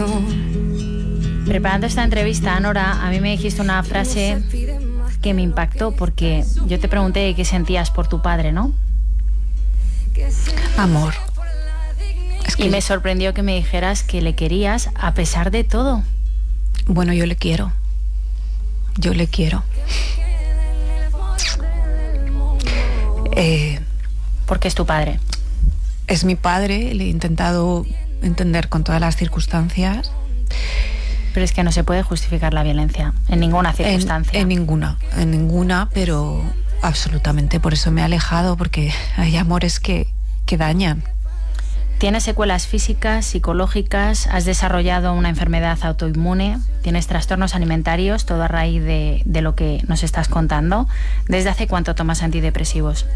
Preparando esta entrevista, Nora, a mí me dijiste una frase que me impactó porque yo te pregunté qué sentías por tu padre, ¿no? Amor. Y me sorprendió que me dijeras que le querías a pesar de todo. Bueno, yo le quiero. Yo le quiero. Porque es tu padre. Es mi padre, le he intentado entender con todas las circunstancias. Pero es que no se puede justificar la violencia en ninguna circunstancia. En ninguna, pero absolutamente. Por eso me he alejado, porque hay amores que dañan. Tienes secuelas físicas, psicológicas, has desarrollado una enfermedad autoinmune, tienes trastornos alimentarios, todo a raíz de lo que nos estás contando. ¿Desde hace cuánto tomas antidepresivos?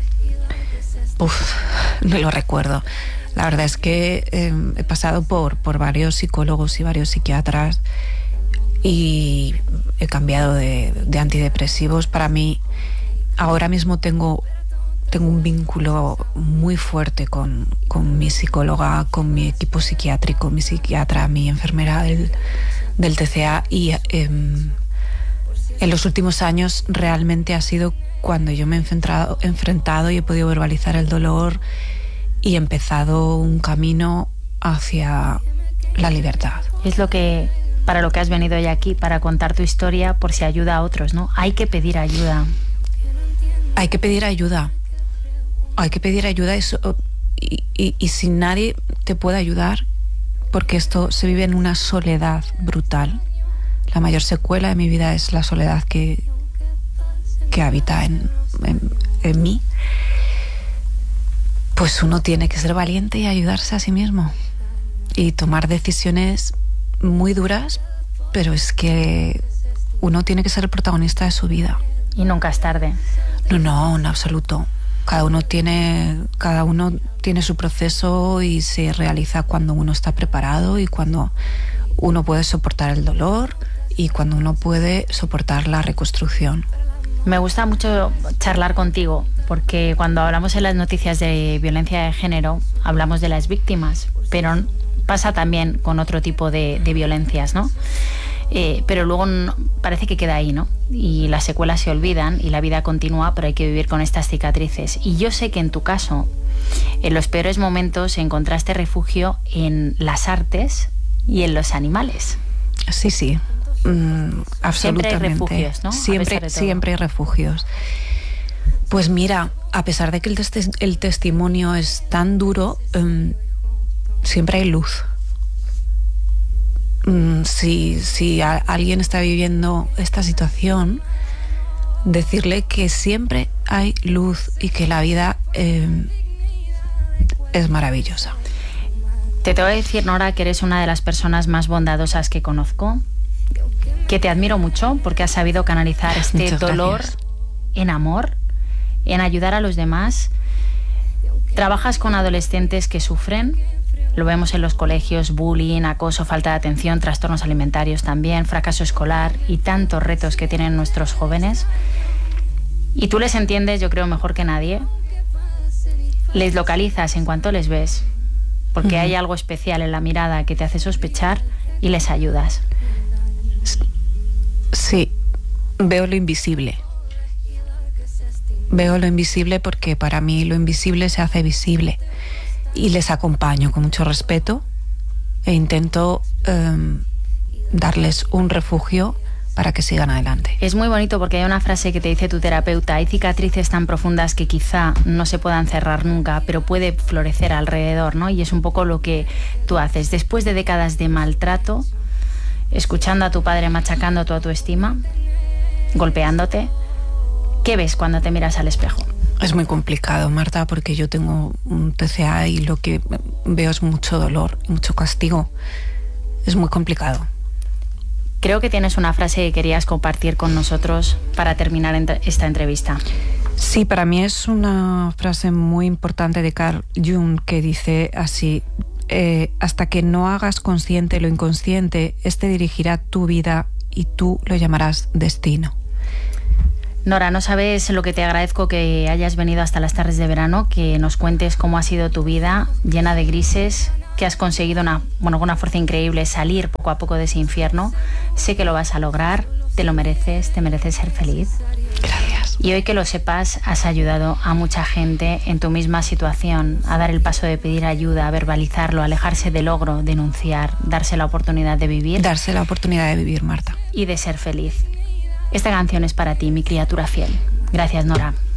No lo recuerdo. La verdad es que he pasado por varios psicólogos y varios psiquiatras y he cambiado de antidepresivos. Para mí, ahora mismo tengo un vínculo muy fuerte con mi psicóloga, con mi equipo psiquiátrico, mi psiquiatra, mi enfermera del TCA, y en los últimos años realmente ha sido cuando yo me he enfrentado y he podido verbalizar el dolor y he empezado un camino hacia la libertad. Es para lo que has venido hoy aquí, para contar tu historia por si ayuda a otros, ¿no? Hay que pedir ayuda. Hay que pedir ayuda. Hay que pedir ayuda y si nadie te puede ayudar, porque esto se vive en una soledad brutal. La mayor secuela de mi vida es la soledad que habita en mí. Pues uno tiene que ser valiente y ayudarse a sí mismo y tomar decisiones muy duras, pero es que uno tiene que ser el protagonista de su vida. Y nunca es tarde. No, en absoluto. Cada uno tiene su proceso y se realiza cuando uno está preparado y cuando uno puede soportar el dolor y cuando uno puede soportar la reconstrucción. Me gusta mucho charlar contigo porque cuando hablamos en las noticias de violencia de género hablamos de las víctimas, pero pasa también con otro tipo de violencias, ¿no? Pero luego parece que queda ahí, ¿no? Y las secuelas se olvidan y la vida continúa, pero hay que vivir con estas cicatrices. Y yo sé que en tu caso, en los peores momentos encontraste refugio en las artes y en los animales. Sí. Absolutamente. Siempre hay refugios, ¿no? Siempre hay refugios. Pues mira, a pesar de que el testimonio es tan duro, siempre hay luz. Si alguien está viviendo esta situación, decirle que siempre hay luz y que la vida es maravillosa. Te tengo que decir, Nora, que eres una de las personas más bondadosas que conozco, que te admiro mucho porque has sabido canalizar este dolor en amor, en ayudar a los demás. Trabajas con adolescentes que sufren. Lo vemos en los colegios: bullying, acoso, falta de atención, trastornos alimentarios también, fracaso escolar y tantos retos que tienen nuestros jóvenes. Y tú les entiendes, yo creo, mejor que nadie. Les localizas en cuanto les ves, porque hay algo especial en la mirada que te hace sospechar y les ayudas. Sí, veo lo invisible. Veo lo invisible porque para mí lo invisible se hace visible. Y les acompaño con mucho respeto e intento darles un refugio para que sigan adelante. Es muy bonito porque hay una frase que te dice tu terapeuta: hay cicatrices tan profundas que quizá no se puedan cerrar nunca, pero puede florecer alrededor, ¿no? Y es un poco lo que tú haces. Después de décadas de maltrato, escuchando a tu padre machacando tu autoestima, golpeándote, ¿qué ves cuando te miras al espejo? Es muy complicado, Marta, porque yo tengo un TCA y lo que veo es mucho dolor, mucho castigo. Es muy complicado. Creo que tienes una frase que querías compartir con nosotros para terminar esta entrevista. Sí, para mí es una frase muy importante de Carl Jung que dice así: hasta que no hagas consciente lo inconsciente, este dirigirá tu vida y tú lo llamarás destino. Nora, no sabes lo que te agradezco que hayas venido hasta las tardes de verano, que nos cuentes cómo ha sido tu vida, llena de grises que has conseguido con una fuerza increíble salir poco a poco de ese infierno. Sé que lo vas a lograr, te lo mereces, te mereces ser feliz. Gracias. Y hoy que lo sepas, has ayudado a mucha gente en tu misma situación a dar el paso de pedir ayuda, a verbalizarlo, a alejarse del ogro, denunciar, darse la oportunidad de vivir. Darse la oportunidad de vivir, Marta. Y de ser feliz. Esta canción es para ti, mi criatura fiel. Gracias, Nora.